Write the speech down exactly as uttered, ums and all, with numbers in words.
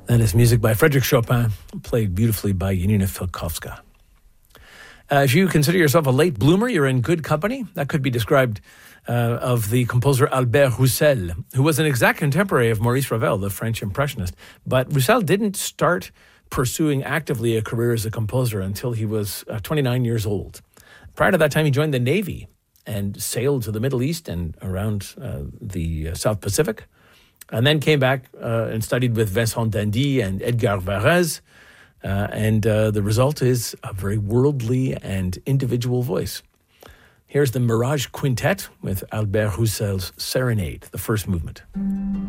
That is music by Frédéric Chopin, played beautifully by Janina Filkovska. Uh, if you consider yourself a late bloomer, you're in good company. That could be described uh, of the composer Albert Roussel, who was an exact contemporary of Maurice Ravel, the French impressionist. But Roussel didn't start pursuing actively a career as a composer until he was uh, twenty-nine years old. Prior to that time, he joined the Navy and sailed to the Middle East and around uh, the uh, South Pacific, and then came back uh, and studied with Vincent d'Indy and Edgar Varèse. Uh, and uh, the result is a very worldly and individual voice. Here's the Mirage Quintet with Albert Roussel's Serenade, the first movement.